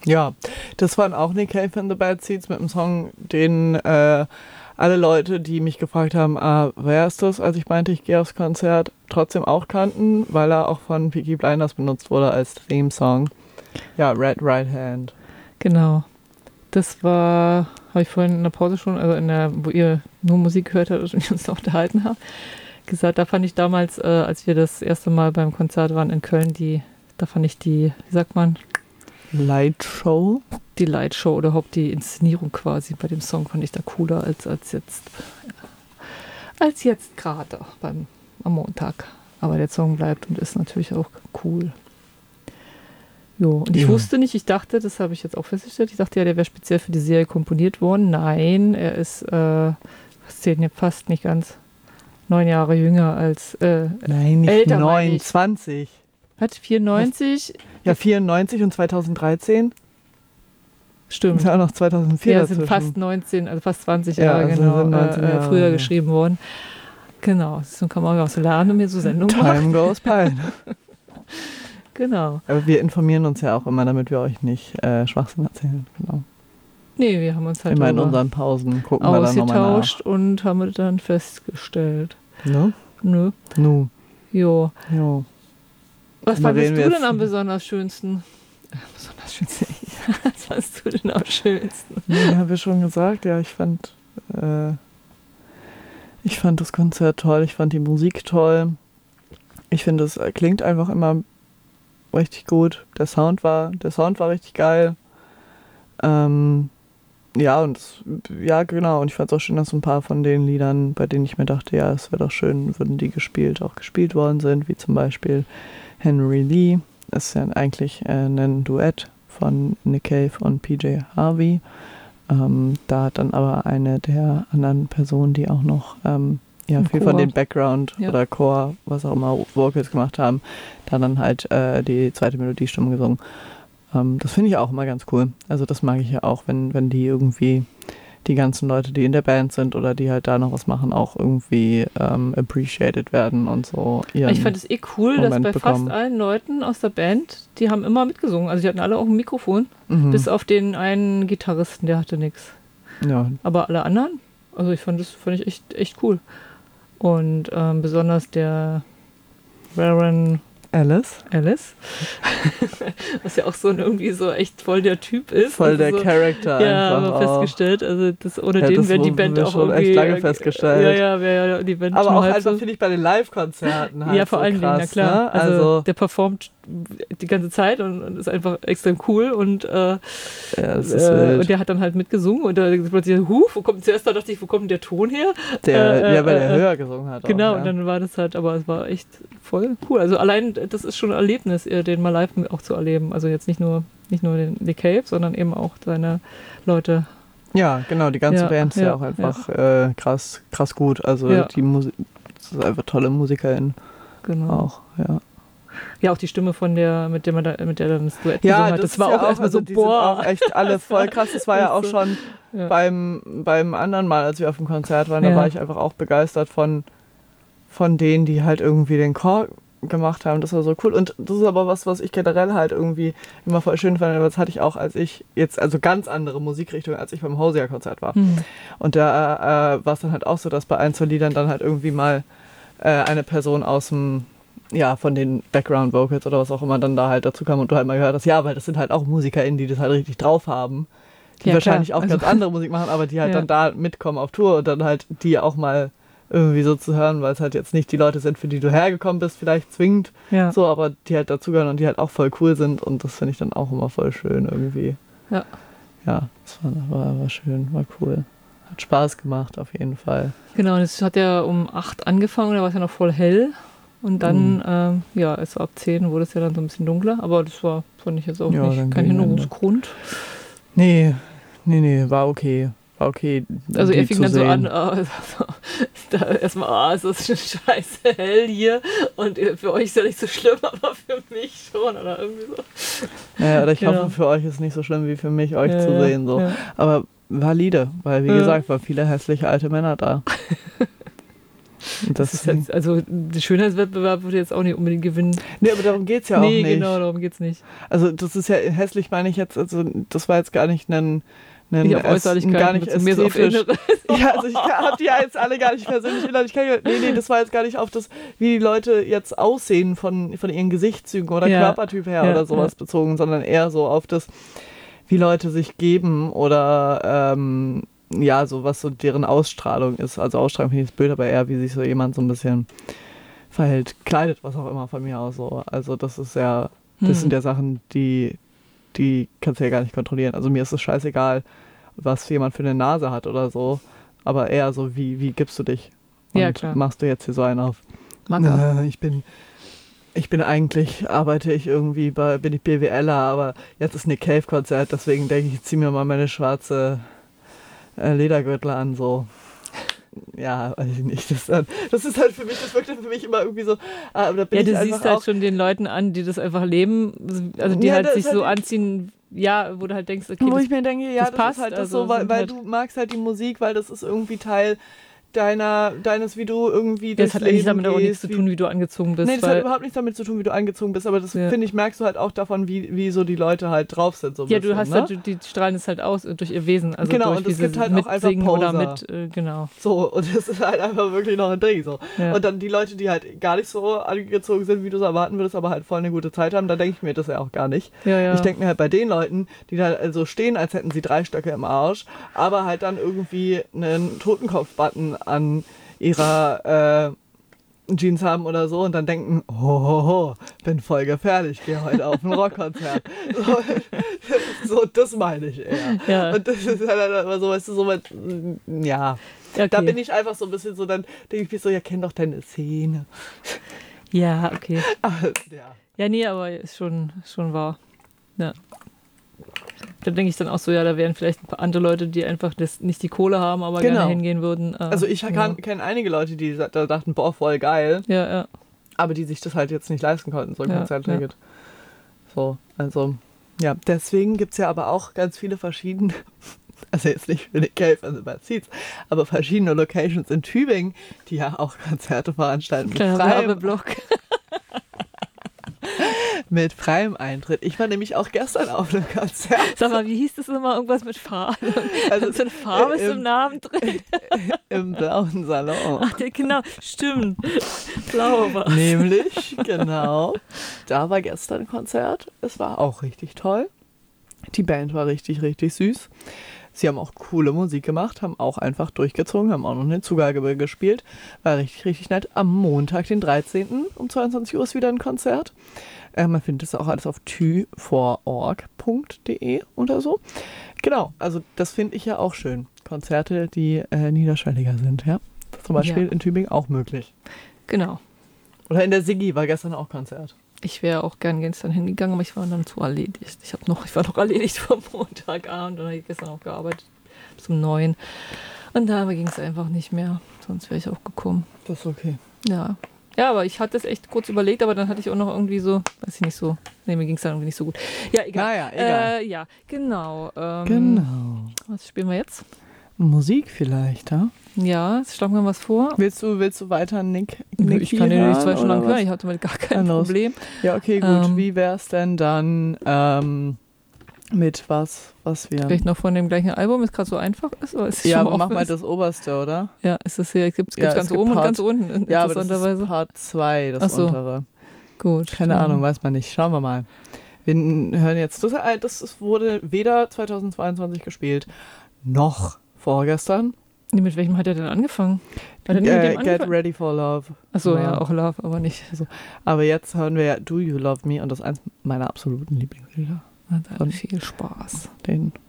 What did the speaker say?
Ja, das waren auch Nick Cave and the Bad Seeds mit einem Song, den alle Leute, die mich gefragt haben, wer ist das, als ich meinte, ich gehe aufs Konzert, trotzdem auch kannten, weil er auch von Peaky Blinders benutzt wurde als Theme-Song. Ja, Red Right Hand. Genau. Das war, habe ich vorhin in der Pause schon, also wo ihr nur Musik gehört habt und wir uns noch unterhalten haben, gesagt, da fand ich damals, als wir das erste Mal beim Konzert waren in Köln, da fand ich wie sagt man? Lightshow? Die Lightshow oder überhaupt die Inszenierung quasi bei dem Song fand ich da cooler als jetzt gerade am Montag. Aber der Song bleibt und ist natürlich auch cool. Jo, und ich wusste nicht, ich dachte, das habe ich jetzt auch festgestellt, ich dachte ja, der wäre speziell für die Serie komponiert worden. Nein, er ist, was zählt mir fast nicht ganz, 9 Jahre jünger als, nein, nicht älter, 29. Was, 94? Ja, 94 und 2013. Stimmt. Das ist ja auch noch 2004 ja, dazwischen. Sind fast 19, also fast 20 Jahre, genau, 19 Jahre, früher geschrieben worden. Genau, so kann man auch so lernen und mir so Sendungen machen. Time goes by. Genau. Aber wir informieren uns ja auch immer, damit wir euch nicht Schwachsinn erzählen. Genau. Nee, wir haben uns halt immer in unseren Pausen gucken wir dann nochmal nach. Ausgetauscht und haben dann festgestellt. Ne? Nö. Nu. Jo. Was fandest du denn am besonders schönsten? Was fandest du denn am schönsten? Ja, habe ich schon gesagt. Ja, ich fand das Konzert toll. Ich fand die Musik toll. Ich finde, es klingt einfach immer richtig gut. Der Sound war richtig geil. Ja, genau. Und ich fand es auch schön, dass so ein paar von den Liedern, bei denen ich mir dachte, ja, es wäre doch schön, würden die auch gespielt worden sind, wie zum Beispiel Henry Lee. Das ist ja eigentlich ein Duett von Nick Cave und PJ Harvey. Da hat dann aber eine der anderen Personen, die auch noch viel von den Background oder Chor, was auch immer, Vocals gemacht haben, da dann halt die zweite Melodiestimme gesungen. Das finde ich auch immer ganz cool. Also das mag ich ja auch, wenn die irgendwie die ganzen Leute, die in der Band sind oder die halt da noch was machen, auch irgendwie appreciated werden und so. Ich fand es cool, Moment dass bei fast allen Leuten aus der Band, die haben immer mitgesungen. Also die hatten alle auch ein Mikrofon, bis auf den einen Gitarristen, der hatte nichts. Ja. Aber alle anderen, also ich fand ich echt cool. Und besonders der Warren Alice, was ja auch so irgendwie so echt voll der Typ ist. Voll der Charakter ja, einfach. Ja, aber festgestellt, also ohne den wäre die Band auch schon irgendwie... echt lange festgestellt. Ja, wäre ja die Band aber schon auch halt einfach, so, finde ich, bei den Live-Konzerten halt ja, vor allen Dingen, na klar. Ne? Also der performt die ganze Zeit und ist einfach extrem cool und das ist wild. und der hat dann halt mitgesungen und da plötzlich, zuerst da dachte ich, wo kommt denn der Ton her? Weil der höher gesungen hat. Genau, auch, und dann war das halt, aber es war echt voll cool. Also allein, das ist schon ein Erlebnis, den mal live auch zu erleben. Also jetzt nicht nur den Nick Cave, sondern eben auch seine Leute. Ja, genau, die ganze Band ist ja auch einfach krass gut. Also die Musik, das ist einfach tolle Musikerin. Genau. Auch, ja. Ja, auch die Stimme mit der dann das Duett gesungen hat. Das war auch erstmal so, boah. Sind auch echt alle voll krass. Das war ja auch schon beim anderen Mal, als wir auf dem Konzert waren, da war ich einfach auch begeistert von denen, die halt irgendwie den Chor gemacht haben. Das war so cool. Und das ist aber was ich generell halt irgendwie immer voll schön fand. Das hatte ich auch, als ich jetzt, also ganz andere Musikrichtung, als ich beim Hosier-Konzert war. Und da war es dann halt auch so, dass bei ein, zwei Liedern dann halt irgendwie mal eine Person aus dem von den Background Vocals oder was auch immer dann da halt dazu kam und du halt mal gehört hast, weil das sind halt auch MusikerInnen, die das halt richtig drauf haben, die wahrscheinlich auch ganz andere Musik machen, aber die halt dann da mitkommen auf Tour und dann halt die auch mal irgendwie so zu hören, weil es halt jetzt nicht die Leute sind, für die du hergekommen bist, vielleicht zwingend, so, aber die halt dazugehören und die halt auch voll cool sind und das finde ich dann auch immer voll schön irgendwie. Ja, das war schön, war cool. Hat Spaß gemacht auf jeden Fall. Genau, und es hat ja um 8 angefangen, da war es ja noch voll hell. Und dann, es war ab 10, wurde es ja dann so ein bisschen dunkler, aber das fand ich jetzt auch nicht kein Hinderungsgrund. Nee, war okay. Also er fing dann so an, erstmal, es ist scheiße hell hier und für euch ist ja nicht so schlimm, aber für mich schon oder irgendwie so. Ja, oder ich hoffe, für euch ist es nicht so schlimm wie für mich, euch zu sehen. So. Ja. Aber valide, weil wie gesagt, waren viele hässliche alte Männer da. Das ist jetzt, also der Schönheitswettbewerb würde jetzt auch nicht unbedingt gewinnen. Nee, aber darum geht es ja auch nicht. Nee, genau, darum geht es nicht. Also das ist ja hässlich, meine ich jetzt, also das war jetzt gar nicht nicht auf Äußerlichkeit, gar nicht mehr so auf Inneres. Ja, also ich habe die ja jetzt alle gar nicht persönlich nee, das war jetzt gar nicht auf das, wie die Leute jetzt aussehen von ihren Gesichtszügen oder Körpertyp her oder sowas bezogen, sondern eher so auf das, wie Leute sich geben oder so was so deren Ausstrahlung ist. Also Ausstrahlung finde ich das Bild, aber eher wie sich so jemand so ein bisschen verhält, kleidet, was auch immer von mir aus so. Also das ist ja, das sind ja Sachen, die kannst du ja gar nicht kontrollieren. Also mir ist es scheißegal, was jemand für eine Nase hat oder so, aber eher so, wie gibst du dich? Und ja, klar. Machst du jetzt hier so einen auf? Ich bin eigentlich, arbeite ich irgendwie bin ich BWLer, aber jetzt ist Nick Cave-Konzert, deswegen denke ich ziehe mir mal meine schwarze Ledergürtel an, so. Ja, weiß ich nicht. Das ist halt für mich, das wirkt für mich immer irgendwie so. Da bin du siehst halt schon den Leuten an, die das einfach leben, also die halt sich so anziehen, wo du halt denkst, okay, wo ich mir denke, das passt, ist halt das so, weil halt du magst halt die Musik, weil das ist irgendwie Teil deines, wie du irgendwie das hat eigentlich damit auch nichts zu tun, wie du angezogen bist. Nee, das hat überhaupt nichts damit zu tun, wie du angezogen bist, aber das, finde ich, merkst du halt auch davon, wie so die Leute halt drauf sind. So ein bisschen, du hast halt, die strahlen es halt aus durch ihr Wesen. Also genau, durch und es gibt halt auch einfach Poser. oder genau. So, und das ist halt einfach wirklich noch ein Ding. So. Ja. Und dann die Leute, die halt gar nicht so angezogen sind, wie du es erwarten würdest, aber halt voll eine gute Zeit haben, da denke ich mir das ja auch gar nicht. Ja. Ich denke mir halt bei den Leuten, die da also stehen, als hätten sie 3 Stöcke im Arsch, aber halt dann irgendwie einen Totenkopf-Button an ihrer Jeans haben oder so und dann denken, bin voll gefährlich, gehe heute auf ein Rockkonzert. So, das meine ich eher. Ja. Und das ist halt immer so, weißt du, so mit, ja. Okay. Da bin ich einfach so ein bisschen so, dann denke ich mir so, ja, kenn doch deine Szene. Ja, okay. Aber, ja, nee, aber ist schon wahr. Ja. Da denke ich dann auch so, ja, da wären vielleicht ein paar andere Leute, die einfach nicht die Kohle haben, aber gerne hingehen würden. Also ich kenne einige Leute, die da dachten, boah, voll geil. Ja. Aber die sich das halt jetzt nicht leisten konnten, so ein Konzertticket. Ja. So, also, ja. Deswegen gibt es ja aber auch ganz viele verschiedene, also jetzt nicht für Nick Cave, also bei Seeds, aber verschiedene Locations in Tübingen, die ja auch Konzerte veranstalten. Mit freiem Eintritt. Ich war nämlich auch gestern auf einem Konzert. Sag mal, wie hieß das nochmal? Irgendwas mit Farbe? Also so eine Farbe ist im Namen drin. Im blauen Salon. Ach, genau, stimmt. Blau war Nämlich, genau. Da war gestern ein Konzert. Es war auch richtig toll. Die Band war richtig, richtig süß. Sie haben auch coole Musik gemacht, haben auch einfach durchgezogen, haben auch noch eine Zugabe gespielt. War richtig, richtig nett. Am Montag, den 13. um 22 Uhr ist wieder ein Konzert. Man findet das auch alles auf tü4org.de oder so. Genau, also das finde ich ja auch schön. Konzerte, die niederschwelliger sind, ja. Zum Beispiel in Tübingen auch möglich. Genau. Oder in der Siggi war gestern auch Konzert. Ich wäre auch gern gestern hingegangen, aber ich war dann zu erledigt. Ich war noch erledigt vom Montagabend und habe gestern auch gearbeitet bis um 9. Und da ging es einfach nicht mehr. Sonst wäre ich auch gekommen. Das ist okay. Ja. Ja, aber ich hatte es echt kurz überlegt, aber dann hatte ich auch noch irgendwie so, weiß ich nicht so, nee, mir ging es dann irgendwie nicht so gut. Ja, egal. Naja, egal. Ja, genau. Genau. Was spielen wir jetzt? Musik vielleicht, ja? Ja, schlagen wir was vor. Willst du weiter Nick ich kann den nicht 2 Stunden lang hören, ich hatte damit gar kein Problem. Ja, okay, gut. Wie wär's denn dann mit was wir... Vielleicht noch von dem gleichen Album, ist gerade so einfach ist? Oder ist ja, aber mach mal das Oberste, oder? Ja, ist das hier, gibt's ganz oben und ganz unten. Ja, aber das ist Part 2, das untere. Gut. Keine Ahnung, weiß man nicht. Schauen wir mal. Wir hören jetzt... Das wurde weder 2022 gespielt, noch vorgestern. Mit welchem hat er denn angefangen? Get Ready for Love. Achso, ja, auch Love, aber nicht. Also, aber jetzt hören wir ja Do You Love Me und das ist eins meiner absoluten Lieblingslieder. Hat viel Spaß. Den